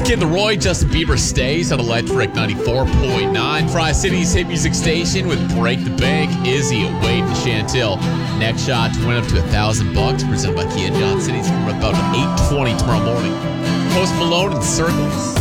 Kid Leroy, Justin Bieber stays on Electric 94.9. Tri-Cities hit music station with Break the Bank. Izzy, Wade, and Chantil. Next shot to win up to $1,000. Presented by Kia John City's coming up about 8:20 tomorrow morning. Post Malone and Circles.